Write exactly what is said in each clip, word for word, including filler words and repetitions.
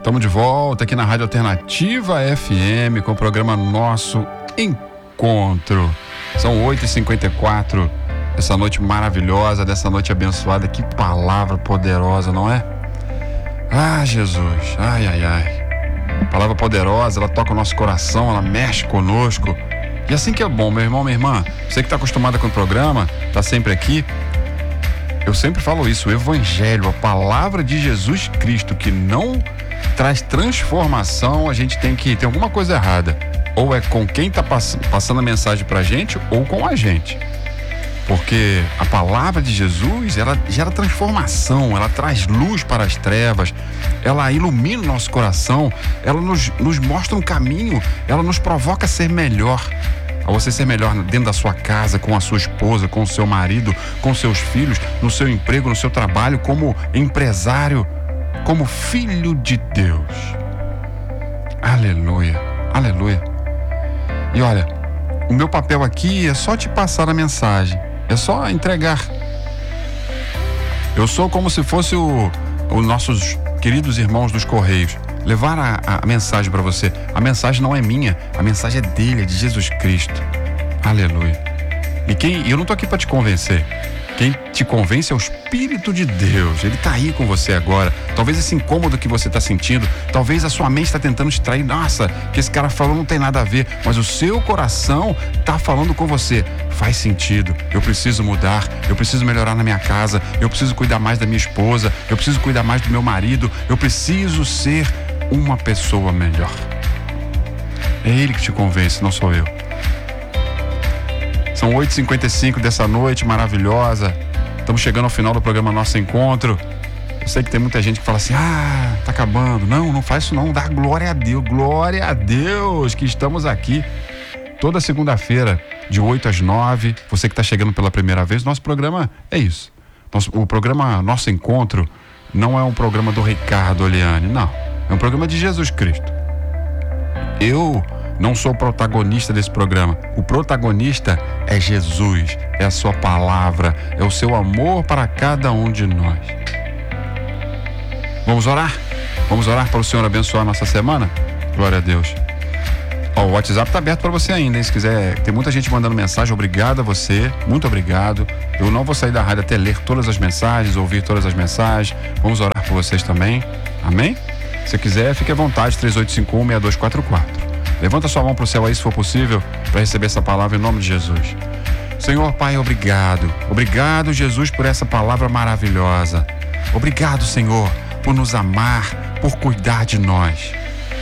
Estamos de volta aqui na Rádio Alternativa F M com o programa Nosso Encontro. São oito e cinquenta e quatro dessa noite maravilhosa, dessa noite abençoada. Que palavra poderosa, não é? Ah, Jesus, ai, ai, ai. Palavra poderosa, ela toca o nosso coração, ela mexe conosco. E assim que é bom, meu irmão, minha irmã. Você que está acostumada com o programa, está sempre aqui. Eu sempre falo isso, o Evangelho, a palavra de Jesus Cristo que não traz transformação, a gente tem que... Tem alguma coisa errada. Ou é com quem está pass- passando a mensagem pra gente, ou com a gente. Porque a palavra de Jesus, ela gera transformação, ela traz luz para as trevas, ela ilumina o nosso coração, ela nos, nos mostra um caminho, ela nos provoca a ser melhor. A você ser melhor dentro da sua casa, com a sua esposa, com o seu marido, com seus filhos, no seu emprego, no seu trabalho, como empresário, como filho de Deus. Aleluia, aleluia. E olha, o meu papel aqui é só te passar a mensagem, é só entregar. Eu sou como se fosse o, os nossos queridos irmãos dos Correios. Levar a, a mensagem para você. A mensagem não é minha, a mensagem é dele, é de Jesus Cristo. Aleluia. E quem, eu não tô aqui para te convencer. Quem te convence é o Espírito de Deus. Ele tá aí com você agora. Talvez esse incômodo que você tá sentindo, talvez a sua mente está tentando te trair. Nossa, que esse cara falou não tem nada a ver. Mas o seu coração tá falando com você. Faz sentido, eu preciso mudar, eu preciso melhorar na minha casa, eu preciso cuidar mais da minha esposa, eu preciso cuidar mais do meu marido, eu preciso ser uma pessoa melhor. É ele que te convence, não sou eu. São oito e cinquenta e cinco dessa noite maravilhosa. Estamos chegando ao final do programa Nosso Encontro. Eu sei que tem muita gente que fala assim: ah, tá acabando. Não, não faz isso não, dá glória a Deus. Glória a Deus que estamos aqui toda segunda-feira de oito às nove. Você que está chegando pela primeira vez, nosso programa é isso. Nosso, o programa Nosso Encontro não é um programa do Ricardo Oliane, não. É um programa de Jesus Cristo. Eu não sou o protagonista desse programa. O protagonista é Jesus, é a sua palavra, é o seu amor para cada um de nós. Vamos orar? Vamos orar para o Senhor abençoar a nossa semana? Glória a Deus. Ó, o WhatsApp está aberto para você ainda, hein? Se quiser, tem muita gente mandando mensagem. Obrigado a você, muito obrigado. Eu não vou sair da rádio até ler todas as mensagens, ouvir todas as mensagens. Vamos orar por vocês também. Amém? Se quiser, fique à vontade, três oito cinco um, seis dois quatro quatro. Levanta sua mão para o céu aí, se for possível, para receber essa palavra em nome de Jesus. Senhor Pai, obrigado. Obrigado, Jesus, por essa palavra maravilhosa. Obrigado, Senhor, por nos amar, por cuidar de nós.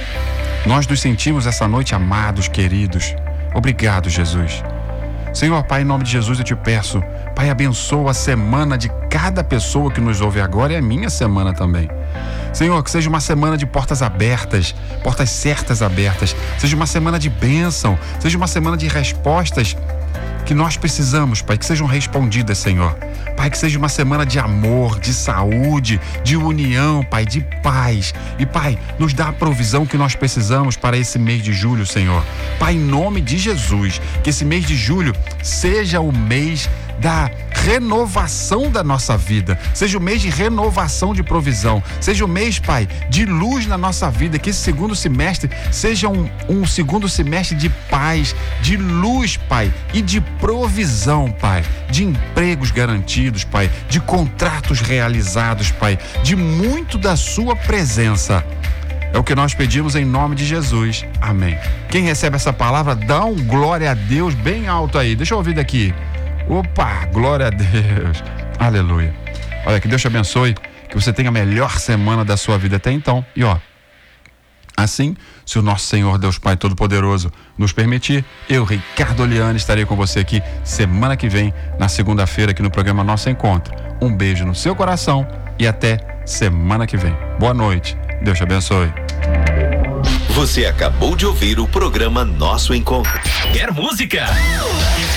Nós nos sentimos essa noite amados, queridos. Obrigado, Jesus. Senhor Pai, em nome de Jesus eu te peço, Pai, abençoa a semana de cada pessoa que nos ouve agora e a minha semana também. Senhor, que seja uma semana de portas abertas, portas certas abertas, seja uma semana de bênção, seja uma semana de respostas que nós precisamos, Pai, que sejam respondidas, Senhor. Pai, que seja uma semana de amor, de saúde, de união, Pai, de paz. E, Pai, nos dá a provisão que nós precisamos para esse mês de julho, Senhor. Pai, em nome de Jesus, que esse mês de julho seja o mês da renovação da nossa vida, seja o mês de renovação de provisão, seja o mês, Pai, de luz na nossa vida, que esse segundo semestre seja um, um segundo semestre de paz, de luz, Pai, e de provisão, Pai, de empregos garantidos, Pai, de contratos realizados, Pai, de muito da sua presença. É o que nós pedimos em nome de Jesus. Amém. Quem recebe essa palavra, dá um glória a Deus bem alto aí. Deixa eu ouvir daqui. Opa, glória a Deus. Aleluia. Olha, que Deus te abençoe, que você tenha a melhor semana da sua vida até então. E ó, assim, se o nosso Senhor Deus Pai Todo-Poderoso nos permitir, eu, Ricardo Oliane, estarei com você aqui semana que vem, na segunda-feira, aqui no programa Nosso Encontro. Um beijo no seu coração e até semana que vem. Boa noite. Deus te abençoe. Você acabou de ouvir o programa Nosso Encontro. Quer música?